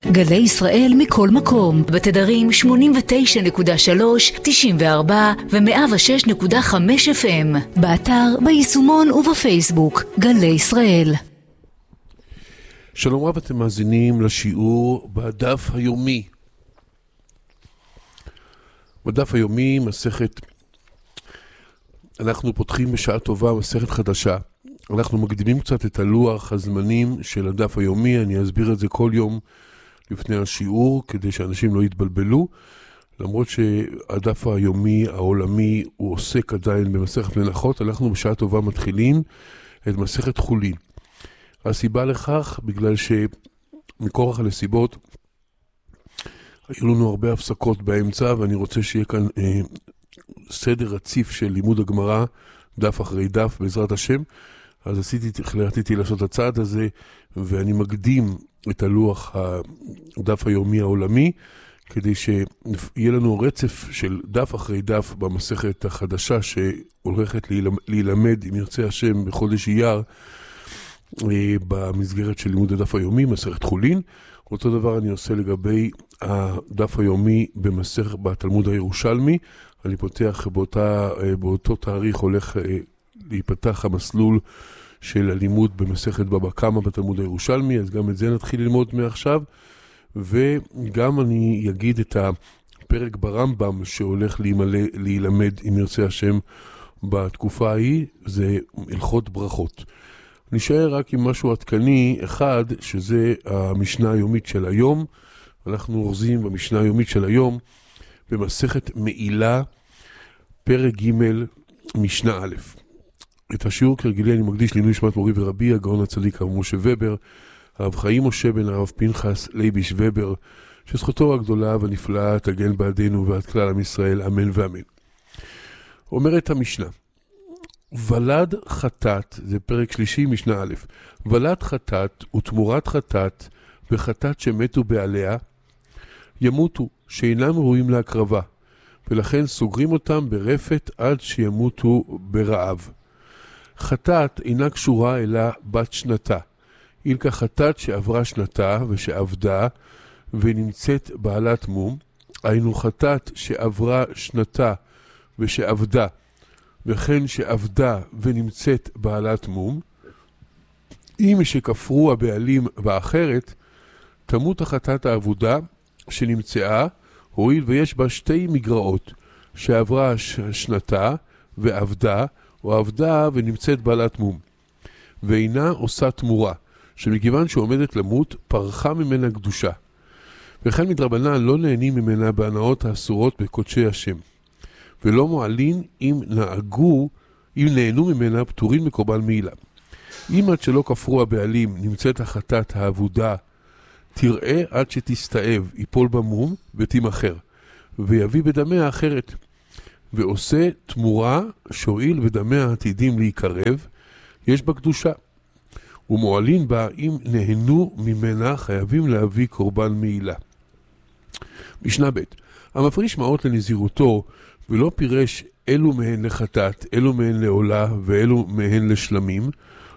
גלי ישראל מכל מקום, בתדרים 89.3, 94 ו-106.5 FM, באתר, ביישומון ובפייסבוק, גלי ישראל. שלום רב, אתם מאזינים לשיעור בדף היומי. בדף היומי, מסכת, אנחנו פותחים בשעה טובה מסכת חדשה. אנחנו מקדימים קצת את הלוח הזמנים של הדף היומי, אני אסביר את זה כל יום לפני השיעור, כדי שאנשים לא יתבלבלו, למרות שהדף היומי העולמי הוא עוסק עדיין במסכת מנחות, אנחנו בשעה טובה מתחילים את מסכת חולין. הסיבה לכך, בגלל שמכורח הנסיבות, היו לנו הרבה הפסקות באמצע, ואני רוצה שיהיה כאן סדר רציף של לימוד הגמרא, דף אחרי דף בעזרת השם, אז החלטתי לעשות את הצעד הזה, ואני מקדים את הלוח הדף היומי העולמי, כדי שיהיה לנו רצף של דף אחרי דף במסכת החדשה, שהולכת להילמד, אם ירצה השם, בחודש אייר, במסגרת של לימוד הדף היומי, מסכת חולין. אותו דבר אני עושה לגבי הדף היומי בתלמוד הירושלמי. אני פותח באותו תאריך הולך להיפתח המסלול של הלימוד במסכת בבא קמא בתלמוד הירושלמי, אז גם את זה נתחיל ללמוד מעכשיו, וגם אני אגיד את הפרק ברמב"ם שהולך להילמד, אם ירצה השם, בתקופה ההיא, זה הלכות ברכות. נשאר רק עם משהו עדכני אחד, שזה המשנה היומית של היום. אנחנו אוחזים במשנה היומית של היום, במסכת מעילה, פרק ג' משנה א'. את השיעור כרגילי אני מקדיש לעילוי נשמת מורי ורבי, הגאון הצדיק הרב משה ובר, הרב חיים משה בן הרב פנחס לייביש ובר, שזכותו הגדולה והנפלאה תגן בעדנו ועד כלל עם ישראל, אמן ואמן. אומרת המשנה, ולד חטאת, זה פרק שלישי משנה א', ולד חטאת ותמורת חטאת וחטאת שמתו בעליה, ימותו שאינם ראויים להקרבה, ולכן סוגרים אותם ברפת עד שימותו ברעב. חטאת אינה קשורה אלא בת שנתה, אילקה חטאת שעברה שנתה ושעבדה ונמצאת בעלת מום, היינו חטאת שעברה שנתה ושעבדה וכן שעבדה ונמצאת בעלת מום, אם שכפרו הבעלים באחרת, תמות החטאת העבודה שנמצאה, הואיל ויש בה שתי מגרעות, שעברה שנתה ועבדה, או עבדה ונמצאת בעלת מום, ואינה עושה תמורה, שמכיוון שעומדת למות, פרחה ממנה קדושה. וכן מדרבנן לא נהנים ממנה בהנאות האסורות בקודשי השם. ולא מועלין אם נהנו ממנה פטורין מקורבן מעילה. אם עד שלא כפרו הבעלים נמצאת החטאת העבודה, תראה עד שתסתאב, יפול במום ותימחר, ויביא בדמיה אחרת. ועושה תמורה שואיל בדמיה עתידים להיקרב, יש בה קדושה. ומועלין בה אם נהנו ממנה חייבים להביא קורבן מעילה. משנה ב' המפריש מעות לנזירותו, ולא פירש אלו מהן לחטאת, אלו מהן לעולה ואלו מהן לשלמים,